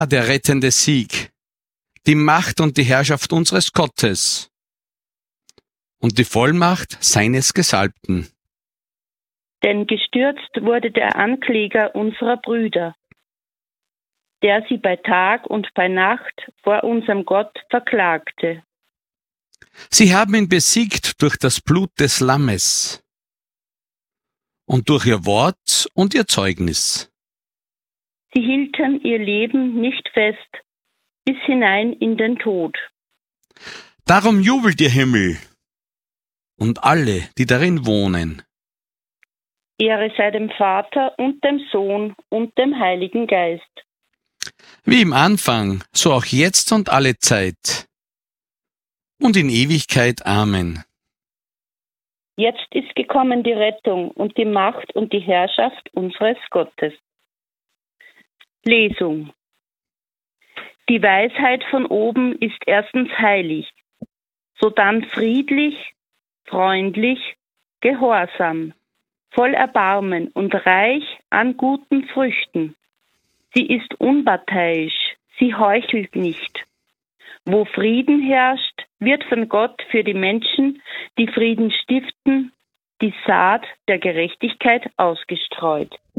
der rettende Sieg, die Macht und die Herrschaft unseres Gottes und die Vollmacht seines Gesalbten. Denn gestürzt wurde der Ankläger unserer Brüder, der sie bei Tag und bei Nacht vor unserem Gott verklagte. Sie haben ihn besiegt durch das Blut des Lammes und durch ihr Wort und ihr Zeugnis. Sie hielten ihr Leben nicht fest, bis hinein in den Tod. Darum jubelt ihr Himmel und alle, die darin wohnen. Ehre sei dem Vater und dem Sohn und dem Heiligen Geist. Wie im Anfang, so auch jetzt und alle Zeit. Und in Ewigkeit. Amen. Jetzt ist gekommen die Rettung und die Macht und die Herrschaft unseres Gottes. Lesung. Die Weisheit von oben ist erstens heilig, sodann friedlich, freundlich, gehorsam, voll Erbarmen und reich an guten Früchten. Sie ist unparteiisch, sie heuchelt nicht. Wo Frieden herrscht, wird von Gott für die Menschen, die Frieden stiften, die Saat der Gerechtigkeit ausgestreut.